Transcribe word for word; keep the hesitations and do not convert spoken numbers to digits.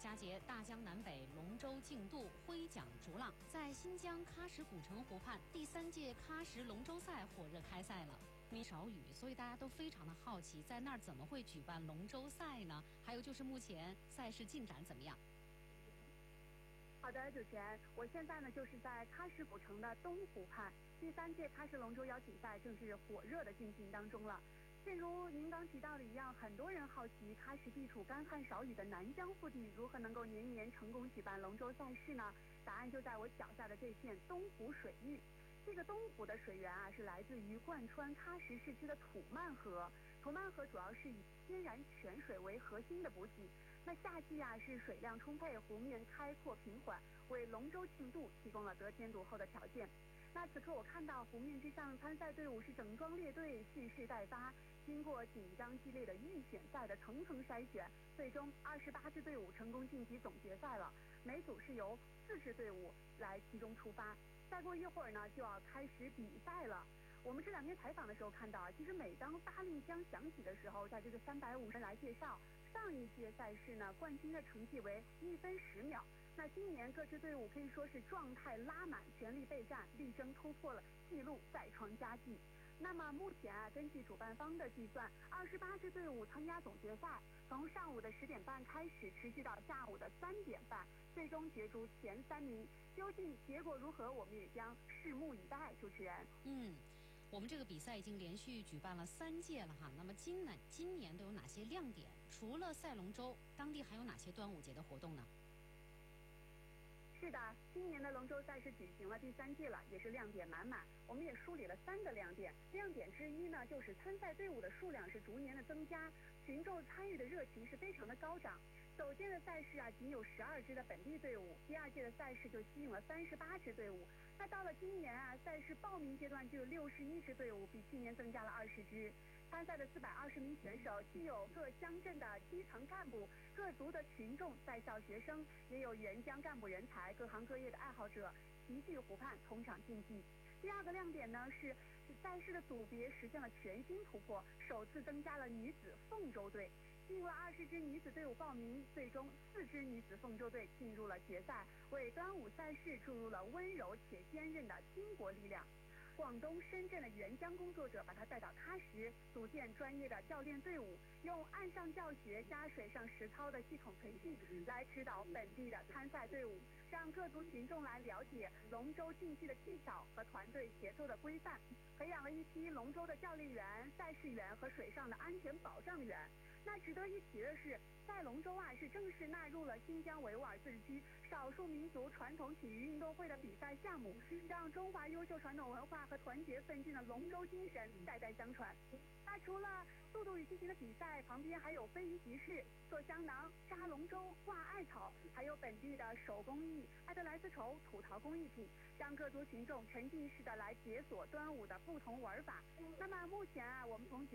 佳节，大江南北龙舟竞渡，挥桨逐浪。在新疆喀什古城湖畔，第三届喀什龙舟赛火热开赛了。因为少雨，所以大家都非常的好奇，在那儿怎么会举办龙舟赛呢？还有就是目前赛事进展怎么样？ 好的，主持人，我现在呢就是在喀什古城的东湖畔，第三届喀什龙舟邀请赛正是火热的进行当中了。正如您刚提到的一样，很多人好奇喀什地处干旱少雨的南疆腹地，如何能够年年成功举办龙舟赛事呢？答案就在我脚下的这片东湖水域。这个东湖的水源啊，是来自于贯穿喀什市区的土曼河。土曼河主要是以天然泉水为核心的补给。那夏季啊，是水量充沛，湖面开阔平缓，为龙舟竞渡提供了得天独厚的条件。那此刻我看到湖面之上，参赛队伍是整装列队，蓄势待发。经过紧张激烈的预选赛的层层筛选，最终二十八支队伍成功晋级总决赛了。每组是由四支队伍来其中出发。再过一会儿呢，就要开始比赛了。我们这两天采访的时候看到啊，其实每当发令枪响起的时候，在这个三百五十人来介绍，上一届赛事呢，冠军的成绩为一分十秒。那今年各支队伍可以说是状态拉满，全力备战，力争突破了纪录，再创佳绩。那么目前啊，根据主办方的计算，二十八支队伍参加总决赛，从上午的十点半开始，持续到下午的三点半，最终角逐前三名。究竟结果如何，我们也将拭目以待。主持人， 嗯。我们这个比赛已经连续举办了三届了哈，那么今年今年都有哪些亮点？除了赛龙舟，当地还有哪些端午节的活动呢？ 是的，今年的龙舟赛事举行了第三届了，也是亮点满满。我们也梳理了三个亮点，亮点之一呢，就是参赛队伍的数量是逐年的增加，群众参与的热情是非常的高涨。首届的赛事啊，仅有十二支的本地队伍，第二届的赛事就吸引了三十八支队伍。那到了今年啊，赛事报名阶段就有六十一支队伍，比去年增加了二十支。参赛的四百二十名选手，既有各乡镇的基层干部、各族的群众、在校学生，也有援疆干部人才、各行各业的爱好者，齐聚湖畔同场竞技。第二个亮点呢是赛事的组别实现了全新突破，首次增加了女子凤舟队。进入了二十支女子队伍报名，最终四支女子凤舟队进入了决赛，为端午赛事注入了温柔且坚韧的巾帼力量。广东、深圳的援疆工作者把他带到喀什，组建专业的教练队伍，用岸上教学加水上实操的系统培训来指导本地的参赛队伍，让各族群众来了解龙舟竞技的技巧和团队协作的规范，培养了一批龙舟的教练员、赛事员和水上的安全保障员。那值得一提的是，赛龙舟啊是正式纳入了新疆维吾尔自治区少数民族传统体育运动会的比赛项目，让中华优秀传统文化和团结奋进的龙舟精神代代相传。那除了速度与激情的比赛，旁边还有飞鱼集市、做香囊、扎龙舟、挂艾草，还有本地的手工艺、艾德莱丝绸、土陶工艺品，让各族群众沉浸式的来解锁端午的不同玩法。那么目前啊，我们从